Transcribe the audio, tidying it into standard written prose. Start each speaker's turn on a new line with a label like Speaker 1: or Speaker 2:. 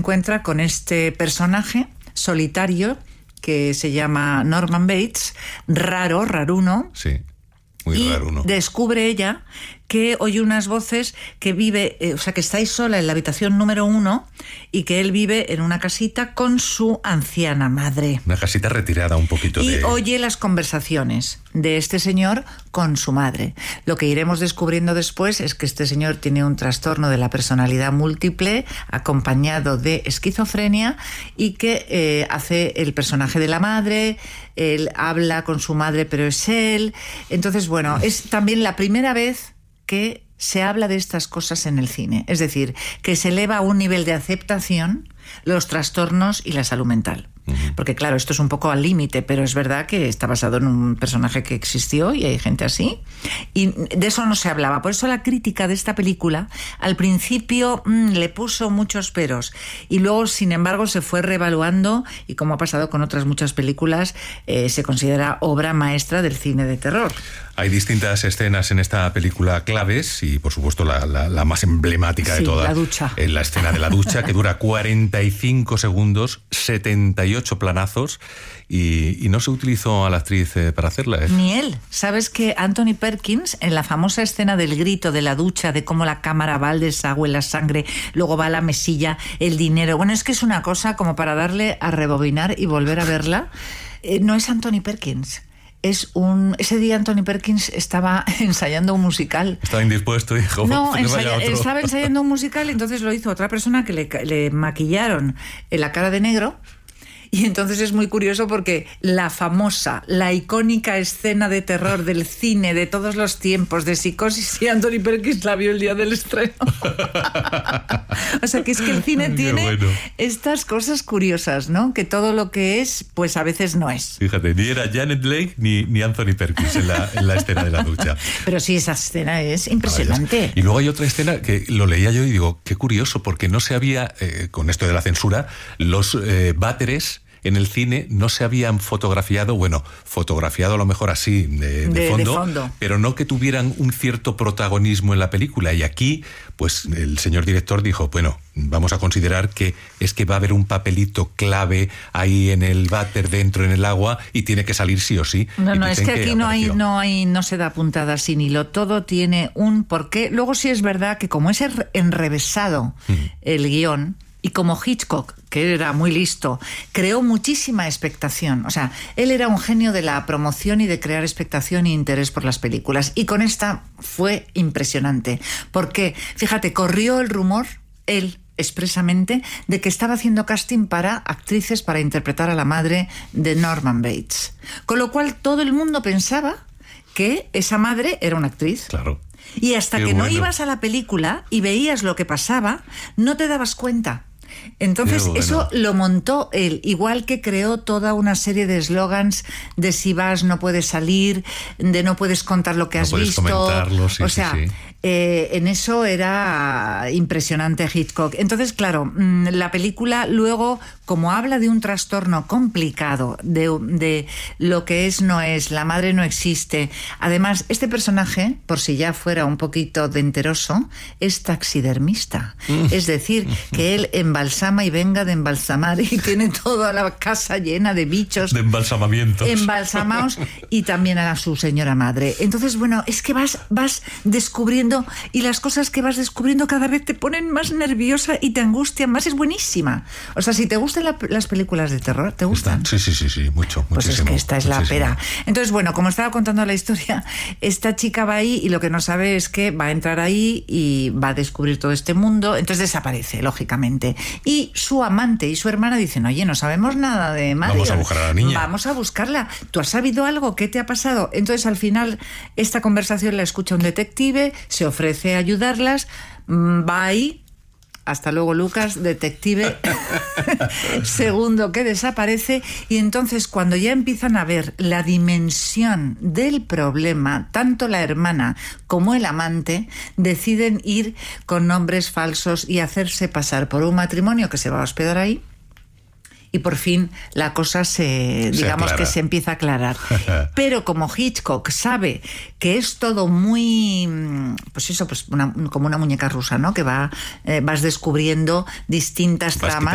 Speaker 1: encuentra con este personaje solitario que se llama Norman Bates, raruno.
Speaker 2: Sí, muy raruno.
Speaker 1: Descubre ella que oye unas voces, que vive, o sea, que estáis sola en la habitación número 1 y que él vive en una casita con su anciana madre.
Speaker 2: Una casita retirada un poquito
Speaker 1: y oye las conversaciones de este señor con su madre. Lo que iremos descubriendo después es que este señor tiene un trastorno de la personalidad múltiple acompañado de esquizofrenia y que hace el personaje de la madre. Él habla con su madre, pero es él. Entonces, bueno, es también la primera vez que se habla de estas cosas en el cine. Es decir, que se eleva a un nivel de aceptación los trastornos y la salud mental. Porque claro, esto es un poco al límite, pero es verdad que está basado en un personaje que existió y hay gente así. Y de eso no se hablaba. Por eso la crítica de esta película al principio le puso muchos peros. Y luego, sin embargo, se fue reevaluando y, como ha pasado con otras muchas películas, se considera obra maestra del cine de terror.
Speaker 2: Hay distintas escenas en esta película claves y, por supuesto, la más emblemática de todas.
Speaker 1: La ducha.
Speaker 2: La escena de la ducha, que dura 45 segundos, 78 planazos y no se utilizó a la actriz para hacerla.
Speaker 1: Ni él. ¿Sabes que Anthony Perkins, en la famosa escena del grito de la ducha, de cómo la cámara va al desagüe, la sangre, luego va a la mesilla, el dinero? Bueno, es que es una cosa como para darle a rebobinar y volver a verla. No es Anthony Perkins. Ese día Anthony Perkins estaba ensayando un musical.
Speaker 2: Estaba indispuesto, dijo.
Speaker 1: No, estaba ensayando un musical, entonces lo hizo otra persona que le maquillaron la cara de negro. Y entonces es muy curioso porque la icónica escena de terror del cine de todos los tiempos, de Psicosis, y Anthony Perkins la vio el día del estreno. O sea, que es que el cine tiene estas cosas curiosas, ¿no? Que todo lo que es, pues a veces no es.
Speaker 2: Fíjate, ni era Janet Leigh ni Anthony Perkins en la escena de la ducha.
Speaker 1: Pero sí, esa escena es impresionante.
Speaker 2: Y luego hay otra escena que lo leía yo y digo, qué curioso, porque no se había, con esto de la censura, los váteres en el cine no se habían fotografiado a lo mejor así, de fondo, pero no que tuvieran un cierto protagonismo en la película. Y aquí, pues el señor director dijo, bueno, vamos a considerar que va a haber un papelito clave ahí en el váter, dentro en el agua, y tiene que salir sí o sí.
Speaker 1: No, es que aquí no se da puntada sin hilo, todo tiene un porqué. Luego sí es verdad que como es enrevesado el guión, y como Hitchcock, que era muy listo, creó muchísima expectación. O sea, él era un genio de la promoción y de crear expectación e interés por las películas. Y con esta fue impresionante. Porque, fíjate, corrió el rumor, él expresamente, de que estaba haciendo casting para actrices para interpretar a la madre de Norman Bates. Con lo cual todo el mundo pensaba que esa madre era una actriz.
Speaker 2: Claro.
Speaker 1: Y hasta que no ibas a la película y veías lo que pasaba, no te dabas cuenta. Entonces eso lo montó él, igual que creó toda una serie de eslogans de si vas no puedes salir, de no puedes contar lo que has visto.
Speaker 2: Comentarlo, sí, sí.
Speaker 1: En eso era impresionante Hitchcock. Entonces, claro, la película luego, como habla de un trastorno complicado, de lo que es no es, la madre no existe. Además, este personaje, por si ya fuera un poquito denteroso, es taxidermista. Es decir, que él embalsama y venga de embalsamar y tiene toda la casa llena de bichos.
Speaker 2: De embalsamamientos.
Speaker 1: Embalsamados, y también a su señora madre. Entonces, bueno, es que vas descubriendo, y las cosas que vas descubriendo cada vez te ponen más nerviosa y te angustian más. Es buenísima. O sea, si te gustan las películas de terror, ¿te gustan?
Speaker 2: Sí, mucho,
Speaker 1: pues
Speaker 2: muchísimo.
Speaker 1: Es que esta es la pera. Entonces, bueno, como estaba contando la historia, esta chica va ahí y lo que no sabe es que va a entrar ahí y va a descubrir todo este mundo. Entonces desaparece, lógicamente. Y su amante y su hermana dicen, oye, no sabemos nada de Marion.
Speaker 2: Vamos a buscar a la niña.
Speaker 1: Vamos a buscarla. ¿Tú has sabido algo? ¿Qué te ha pasado? Entonces, al final, esta conversación la escucha un detective, se ofrece a ayudarlas, va ahí. Hasta luego, Lucas, detective segundo que desaparece. Y entonces, cuando ya empiezan a ver la dimensión del problema, tanto la hermana como el amante deciden ir con nombres falsos y hacerse pasar por un matrimonio que se va a hospedar ahí. Y por fin la cosa se empieza a aclarar. Pero como Hitchcock sabe que es todo muy, como una muñeca rusa, ¿no? Que vas descubriendo distintas tramas.